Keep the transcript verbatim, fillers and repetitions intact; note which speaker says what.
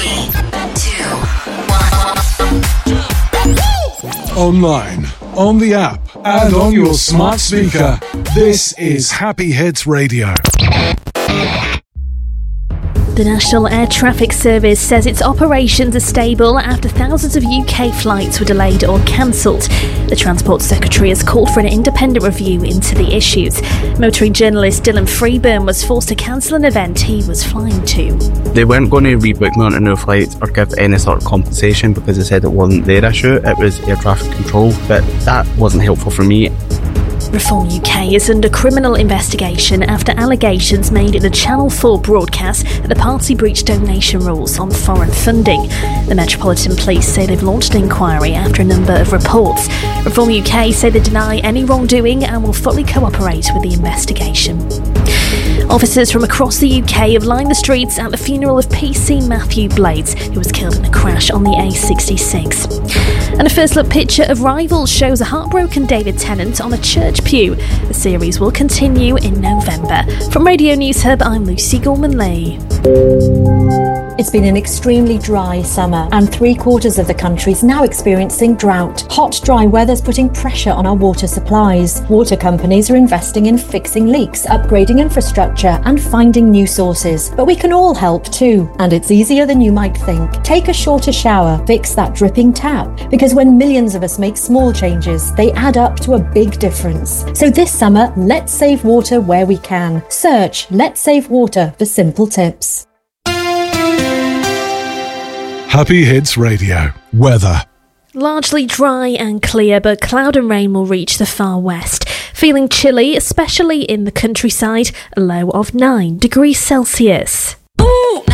Speaker 1: Three, two, one.
Speaker 2: Online, on the app, and on your smart speaker. This is Happy Hits Radio.
Speaker 3: The National Air Traffic Service says its operations are stable after thousands of U K flights were delayed or cancelled. The Transport Secretary has called for an independent review into the issues. Motoring journalist Dylan Freeburn was forced to cancel an event he was flying to.
Speaker 4: They weren't going to rebook me onto new flights or give any sort of compensation because they said it wasn't their issue, it was air traffic control, but that wasn't helpful for me.
Speaker 3: Reform U K is under criminal investigation after allegations made in a Channel four broadcast that the party breached donation rules on foreign funding. The Metropolitan Police say they've launched an inquiry after a number of reports. Reform U K say they deny any wrongdoing and will fully cooperate with the investigation. Officers from across the U K have lined the streets at the funeral of P C Matthew Blades, who was killed in a crash on the A sixty-six. And a first look picture of Rivals shows a heartbroken David Tennant on a church pew. The series will continue in November. From Radio News Hub, I'm Lucy Gorman-Lee.
Speaker 5: It's been an extremely dry summer and three quarters of the country is now experiencing drought. Hot, dry weather's putting pressure on our water supplies. Water companies are investing in fixing leaks, upgrading infrastructure and finding new sources. But we can all help too, and it's easier than you might think. Take a shorter shower, fix that dripping tap, because when millions of us make small changes, they add up to a big difference. So this summer, let's save water where we can. Search Let's Save Water for simple tips.
Speaker 2: Happy Hits Radio. Weather.
Speaker 3: Largely dry and clear, but cloud and rain will reach the far west. Feeling chilly, especially in the countryside, a low of nine degrees Celsius.
Speaker 1: Ooh.